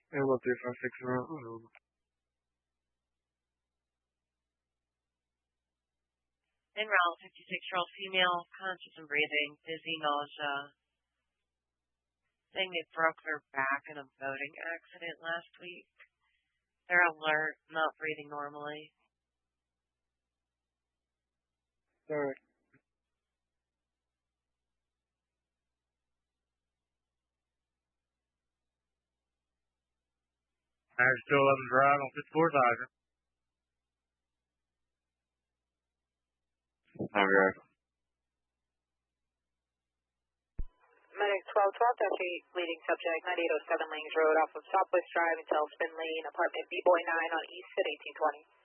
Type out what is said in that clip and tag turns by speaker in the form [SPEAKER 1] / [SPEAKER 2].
[SPEAKER 1] And 1356 around.
[SPEAKER 2] En route, 56-year-old female, conscious and breathing, dizzy, nausea, saying they broke their back in a boating accident last week. They're alert, not breathing normally.
[SPEAKER 1] Third.
[SPEAKER 3] Average 211 drive on 54,000.
[SPEAKER 1] Okay.
[SPEAKER 4] Medic 1212-8, leading subject 9807 Langs Road off of Southwest Drive until Spin Lane, apartment B-Boy 9 on East at 1820.